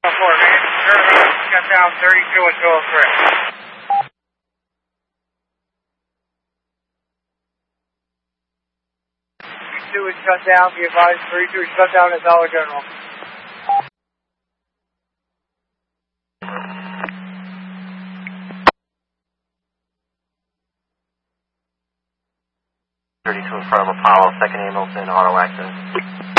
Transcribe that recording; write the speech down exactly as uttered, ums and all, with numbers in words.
four, man. Shut down thirty-two and two oh three. thirty-two is shut down. Be advised, thirty-two is shut down at Dollar General. thirty-two in front of Apollo, second ambulance in auto accident.